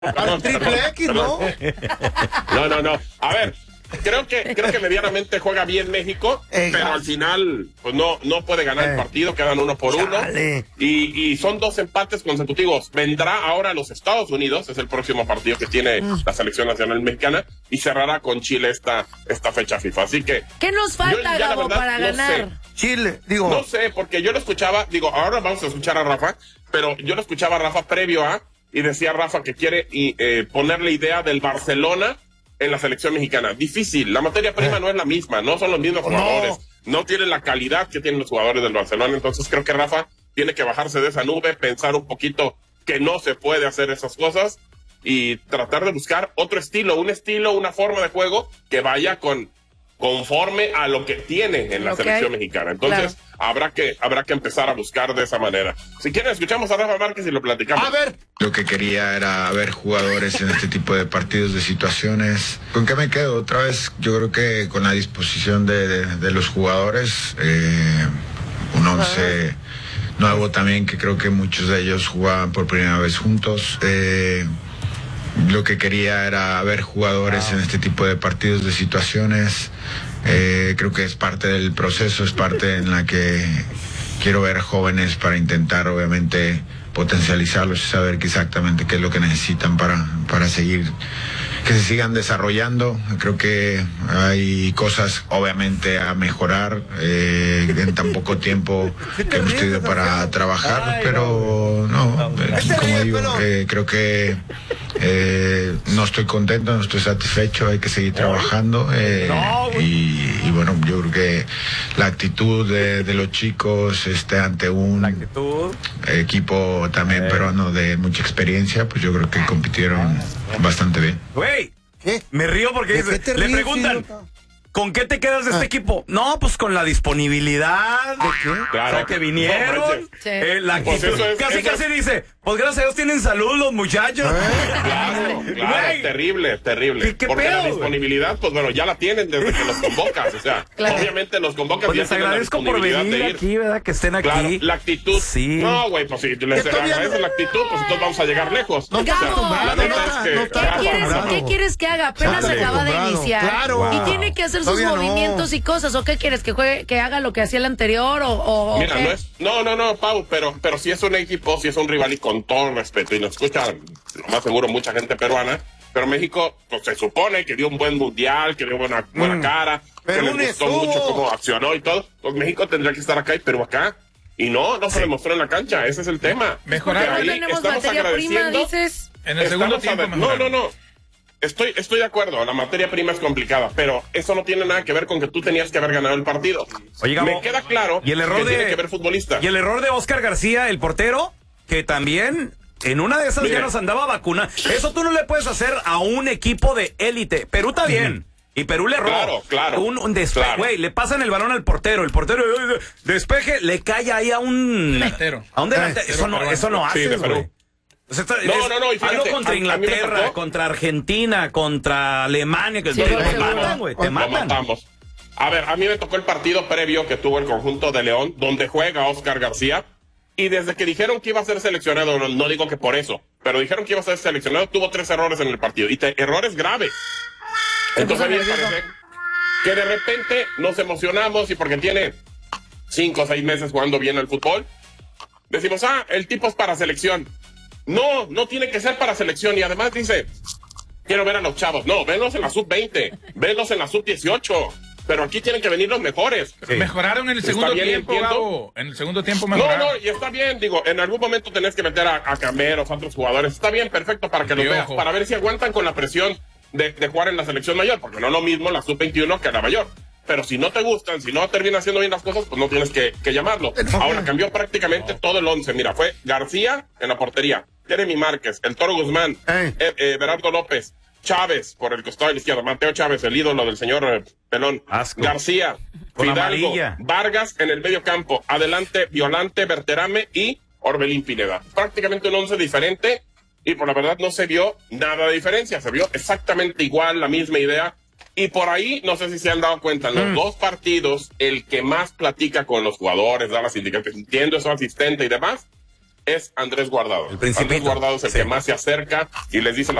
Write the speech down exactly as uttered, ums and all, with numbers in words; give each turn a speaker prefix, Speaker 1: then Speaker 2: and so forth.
Speaker 1: Al triple X, ¿no?
Speaker 2: No, no, no. A ver, creo que creo que medianamente juega bien México, eh, pero al final pues no no puede ganar eh, el partido, quedan uno por chale. uno. Y, y son dos empates consecutivos. Vendrá ahora a los Estados Unidos, es el próximo partido que tiene mm. la selección nacional mexicana, y cerrará con Chile esta, esta fecha FIFA. Así que...
Speaker 3: ¿Qué nos falta, yo, Gabo, verdad, para no ganar?
Speaker 2: Sé.
Speaker 1: Chile, digo...
Speaker 2: No sé, porque yo lo escuchaba, digo, ahora vamos a escuchar a Rafa, pero yo lo escuchaba a Rafa previo a, y decía Rafa que quiere y, eh, ponerle idea del Barcelona en la selección mexicana. Difícil, la materia prima eh. no es la misma, no son los mismos jugadores, no. no tienen la calidad que tienen los jugadores del Barcelona, entonces creo que Rafa tiene que bajarse de esa nube, pensar un poquito que no se puede hacer esas cosas y tratar de buscar otro estilo, un estilo, una forma de juego que vaya con conforme a lo que tiene en la okay. selección mexicana. Entonces, claro. habrá que habrá que empezar a buscar de esa manera. Si quieren, escuchamos a Rafa Márquez y lo platicamos.
Speaker 1: A ver.
Speaker 4: Lo que quería era ver jugadores en este tipo de partidos, de situaciones. ¿Con qué me quedo? Otra vez, yo creo que con la disposición de, de, de los jugadores, eh, un once nuevo también, que creo que muchos de ellos jugaban por primera vez juntos. Eh, Lo que quería era ver jugadores wow. en este tipo de partidos, de situaciones. Eh, creo que es parte del proceso, es parte en la que quiero ver jóvenes para intentar, obviamente, potencializarlos y saber que exactamente qué es lo que necesitan para, para seguir, que se sigan desarrollando. Creo que hay cosas, obviamente, a mejorar eh, en tan poco tiempo que hemos tenido para trabajar, pero no, eh, como digo, eh, creo que Eh, no estoy contento, no estoy satisfecho, hay que seguir trabajando eh, y, y bueno, yo creo que la actitud de, de los chicos este, ante un equipo también eh. peruano de mucha experiencia, pues yo creo que compitieron bastante bien.
Speaker 5: Güey, me río porque dice, le preguntan, ¿con qué te quedas de este ah. equipo? No, pues con la disponibilidad. ¿De qué?
Speaker 2: Claro.
Speaker 5: O sea, que vinieron. No, sí. eh, la
Speaker 2: pues eso es,
Speaker 5: casi,
Speaker 2: eso
Speaker 5: casi
Speaker 2: es...
Speaker 5: dice, pues gracias a Dios tienen salud los muchachos.
Speaker 2: ¿Eh? Claro, claro, Wey. terrible, terrible.
Speaker 5: ¿Qué, qué
Speaker 2: Porque
Speaker 5: pedo,
Speaker 2: la disponibilidad, pues bueno, ya la tienen desde que los convocas. O sea, claro. obviamente los convocas
Speaker 5: pues
Speaker 2: ya
Speaker 5: les agradezco por venir aquí, ¿verdad? Que estén aquí.
Speaker 2: Claro, la actitud.
Speaker 5: Sí.
Speaker 2: No, güey, pues si les agradeces la actitud, pues entonces vamos a llegar lejos.
Speaker 3: No,
Speaker 2: o sea, la neta es que,
Speaker 3: no, ¿qué, quieres, ¿Qué quieres que haga? Apenas acaba de iniciar.
Speaker 1: Claro.
Speaker 3: Wow. Y tiene que hacer sus Todavía movimientos no. y cosas. ¿O qué quieres? ¿Que juegue, que haga lo que hacía el anterior? O, o
Speaker 2: Mira,
Speaker 3: ¿qué?
Speaker 2: no es. No, no, no, Pau, pero, pero si es un equipo, si es un rival y con todo respeto, y nos escucha, lo más seguro, mucha gente peruana, pero México, pues se supone que dio un buen mundial, que dio buena, buena mm. cara,
Speaker 1: pero
Speaker 2: que le gustó estuvo. mucho cómo accionó y todo. Pues México tendría que estar acá y Perú acá. Y no, no sí. se demostró en la cancha, ese es el tema.
Speaker 3: Mejorar. Ahí tenemos estamos materia prima, dices.
Speaker 6: En el segundo tiempo.
Speaker 2: No, no, no. Estoy, estoy de acuerdo, la materia prima es complicada, pero eso no tiene nada que ver con que tú tenías que haber ganado el partido.
Speaker 5: Oye, Gabo,
Speaker 2: me queda claro
Speaker 5: y el error
Speaker 2: que
Speaker 5: de,
Speaker 2: tiene que ver futbolista.
Speaker 5: Y el error de Oscar García, el portero, que también en una de esas Mire. ya nos andaba vacunando. Eso tú no le puedes hacer a un equipo de élite. Perú está bien. Y Perú le erró.
Speaker 2: Claro, claro.
Speaker 5: Un, un despeje, güey, claro. le pasan el balón al portero. El portero despeje, le cae ahí a un
Speaker 6: delantero.
Speaker 5: A un delantero. Eso no, eso no hace,
Speaker 2: sí,
Speaker 5: güey. O sea,
Speaker 2: no, no, no, y fíjate,
Speaker 5: algo contra
Speaker 2: a,
Speaker 5: Inglaterra,
Speaker 2: a
Speaker 5: contra Argentina, contra Alemania, que
Speaker 3: sí,
Speaker 5: te,
Speaker 3: te
Speaker 5: matan, güey, te matan.
Speaker 2: matamos. A ver, a mí me tocó el partido previo que tuvo el conjunto de León, donde juega Oscar García, y desde que dijeron que iba a ser seleccionado, no, no digo que por eso, pero dijeron que iba a ser seleccionado, tuvo tres errores en el partido, y te, errores graves. Entonces a mí me parece que de repente nos emocionamos, y porque tiene cinco o seis meses jugando bien al fútbol, decimos, ah, el tipo es para selección. No, no tiene que ser para selección. Y además dice, quiero ver a los chavos. No, venlos en la sub veinte, venlos en la sub dieciocho. Pero aquí tienen que venir los mejores.
Speaker 6: Sí. Mejoraron en el segundo bien, tiempo, Gabo. En el segundo tiempo mejoraron.
Speaker 2: No, no, y está bien. Digo, en algún momento tenés que meter a, a Cameros, a otros jugadores. Está bien, perfecto, para que los veas. Para ver si aguantan con la presión de, de jugar en la selección mayor. Porque no es lo mismo la sub veintiuno que la mayor. Pero si no te gustan, si no termina haciendo bien las cosas, pues no tienes que, que llamarlo. Ahora cambió prácticamente todo el once. Mira, fue García en la portería, Jeremy Márquez, el Toro Guzmán, eh, eh, Berardo López, Chávez por el costado de la izquierda, Mateo Chávez, el ídolo del señor eh, Pelón,
Speaker 5: Asco.
Speaker 2: García,
Speaker 5: con
Speaker 2: Fidalgo,
Speaker 5: amarilla.
Speaker 2: Vargas en el medio campo, adelante Violante, Berterame y Orbelín Pineda. Prácticamente un once diferente y por la verdad no se vio nada de diferencia, se vio exactamente igual, la misma idea. Y por ahí, no sé si se han dado cuenta, en los mm. dos partidos, el que más platica con los jugadores, da las indicaciones, entiendo, es su asistente y demás, es Andrés Guardado.
Speaker 5: El Principito.
Speaker 2: Andrés Guardado es el
Speaker 5: Sí.
Speaker 2: que más se acerca y les dice